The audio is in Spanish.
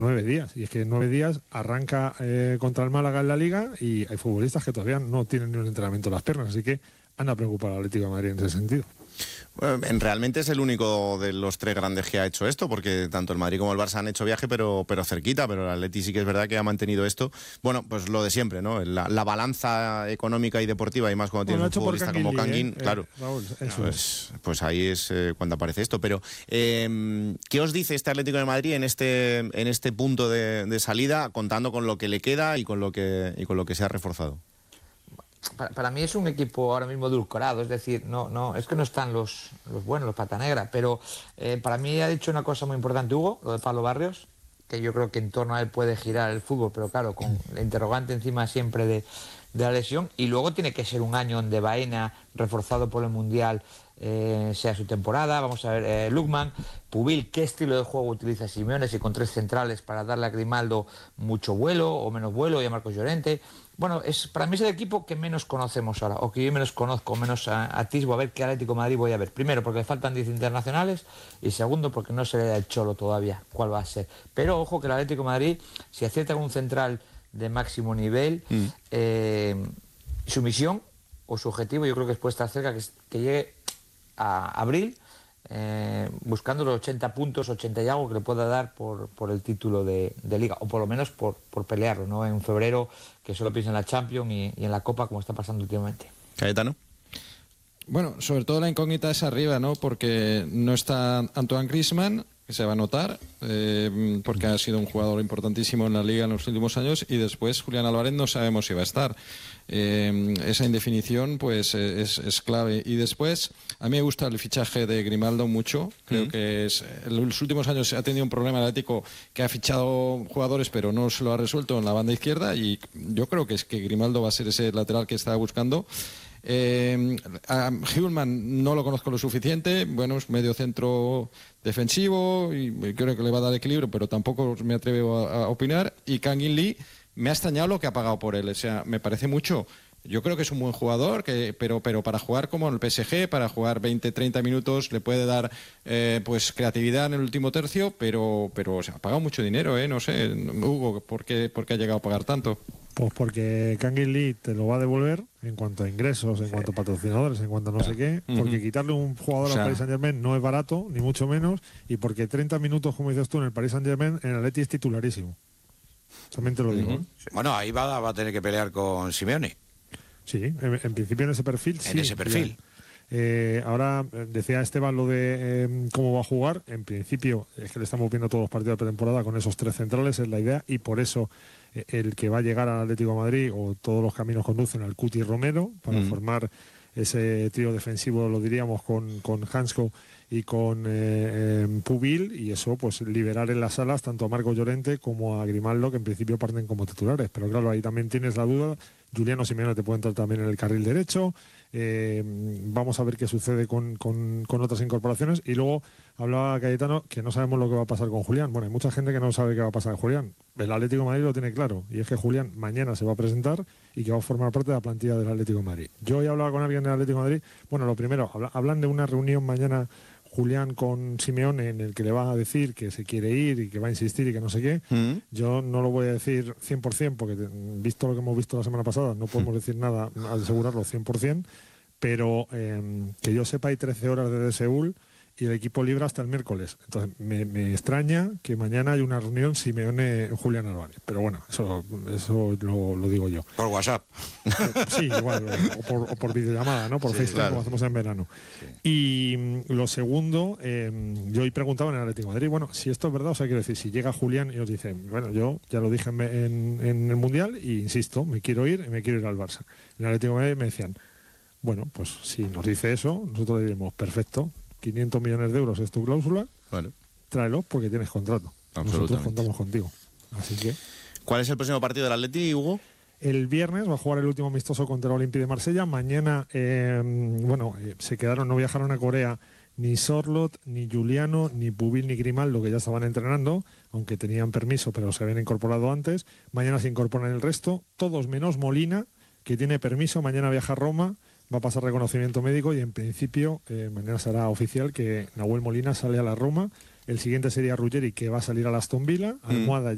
9 días. Y es que en 9 días arranca contra el Málaga en la Liga y hay futbolistas que todavía no tienen ni un entrenamiento en las piernas. Así que anda preocupado al Atlético de Madrid en ese sentido. Bueno, realmente es el único de los tres grandes que ha hecho esto, porque tanto el Madrid como el Barça han hecho viaje, pero cerquita, pero el Atleti sí que es verdad que ha mantenido esto. Bueno, pues lo de siempre, ¿no? La balanza económica y deportiva, y más cuando tienes un futbolista como Kangin, claro. Raúl, pues ahí es cuando aparece esto. Pero, ¿qué os dice este Atlético de Madrid en este punto de salida, contando con lo que le queda y con lo que se ha reforzado? Para mí es un equipo ahora mismo edulcorado, es decir, no es que no están los buenos, los pata negra, pero para mí ha dicho una cosa muy importante Hugo, lo de Pablo Barrios, que yo creo que en torno a él puede girar el fútbol, pero claro, con la interrogante encima siempre de la lesión, y luego tiene que ser un año donde Baena, reforzado por el Mundial, sea su temporada. Vamos a ver, Lukman, Pubil, qué estilo de juego utiliza Simeone, si con 3 centrales para darle a Grimaldo mucho vuelo o menos vuelo, y a Marcos Llorente. Bueno, para mí es el equipo que menos conocemos ahora, o que yo menos conozco, menos atisbo a ver qué Atlético de Madrid voy a ver. Primero, porque le faltan 10 internacionales, y segundo, porque no se le da el cholo todavía cuál va a ser. Pero ojo que el Atlético de Madrid, si acierta con un central de máximo nivel, su misión o su objetivo yo creo que puede estar cerca, que llegue a abril, buscando los 80 puntos, 80 y algo que le pueda dar por el título de Liga, o por lo menos por pelearlo, ¿no? En febrero, que solo piensa en la Champions y en la Copa, como está pasando últimamente. Cayetano. Bueno, sobre todo la incógnita es arriba, ¿no? Porque no está Antoine Griezmann, que se va a notar, porque ha sido un jugador importantísimo en la Liga en los últimos años, y después Julián Álvarez no sabemos si va a estar. Esa indefinición pues es clave. Y después, a mí me gusta el fichaje de Grimaldo mucho. Creo que en los últimos años ha tenido un problema el Atlético, que ha fichado jugadores pero no se lo ha resuelto en la banda izquierda, y yo creo que Grimaldo va a ser ese lateral que estaba buscando. A Hjulman no lo conozco lo suficiente, bueno, es medio centro defensivo y creo que le va a dar equilibrio, pero tampoco me atrevo a opinar. Y Kangin Lee, me ha extrañado lo que ha pagado por él, o sea, me parece mucho. Yo creo que es un buen jugador, pero para jugar como en el PSG, para jugar 20-30 minutos, le puede dar pues creatividad en el último tercio, pero se ha pagado mucho dinero, no sé, Hugo, ¿por qué ha llegado a pagar tanto? Pues porque Kangin Lee te lo va a devolver en cuanto a ingresos, en cuanto a patrocinadores, en cuanto a no sé qué, porque quitarle un jugador al Paris Saint-Germain no es barato, ni mucho menos, y porque 30 minutos, como dices tú, en el Paris Saint-Germain, en el Atleti es titularísimo. También te lo digo. Bueno, ahí va a tener que pelear con Simeone. Sí, en principio en ese perfil. En ese perfil. Ahora decía Esteban lo de cómo va a jugar. En principio es que le estamos viendo todos los partidos de pretemporada con esos 3 centrales, es la idea, y por eso el que va a llegar al Atlético de Madrid, o todos los caminos conducen al Cuti Romero, para formar ese trío defensivo, lo diríamos, con Hansko y con Pubil, y eso pues liberar en las alas tanto a Marcos Llorente como a Grimaldo, que en principio parten como titulares. Pero claro, ahí también tienes la duda. Juliano Simeone te puede entrar también en el carril derecho. Vamos a ver qué sucede con otras incorporaciones. Y luego hablaba Cayetano que no sabemos lo que va a pasar con Julián. Bueno, hay mucha gente que no sabe qué va a pasar con Julián. El Atlético de Madrid lo tiene claro, y es que Julián mañana se va a presentar y que va a formar parte de la plantilla del Atlético de Madrid. Yo he hablado con alguien del Atlético de Madrid. Bueno, lo primero, hablan de una reunión mañana Julián con Simeone, en el que le va a decir que se quiere ir y que va a insistir y que no sé qué. Yo no lo voy a decir 100%, porque visto lo que hemos visto la semana pasada, no podemos decir nada, asegurarlo 100%, pero que yo sepa hay 13 horas desde Seúl y el equipo libre hasta el miércoles. Entonces me extraña que mañana haya una reunión Simeone-Julián Álvarez. Pero bueno, eso lo digo yo. Por WhatsApp. Sí, igual, o por videollamada, ¿no? Por FaceTime, claro, como hacemos en verano. Sí. Y lo segundo, yo hoy preguntaba en el Atlético de Madrid, bueno, si esto es verdad, o sea, quiero decir, si llega Julián y os dice, bueno, yo ya lo dije en el Mundial y insisto, me quiero ir al Barça. En el Atlético de Madrid me decían, bueno, pues si nos dice eso, nosotros le diremos, perfecto, 500 millones de euros es tu cláusula, vale, tráelo porque tienes contrato. Nosotros contamos contigo. Así que... ¿Cuál es el próximo partido del Atleti, Hugo? El viernes va a jugar el último amistoso contra el Olympique de Marsella. Mañana, se quedaron, no viajaron a Corea ni Sorloth, ni Juliano, ni Pubil, ni Grimaldo, que ya estaban entrenando, aunque tenían permiso, pero se habían incorporado antes. Mañana se incorporan el resto, todos menos Molina, que tiene permiso. Mañana viaja a Roma, va a pasar reconocimiento médico y en principio mañana será oficial que Nahuel Molina sale a la Roma. El siguiente sería Ruggeri, que va a salir a la Aston Villa. Almohada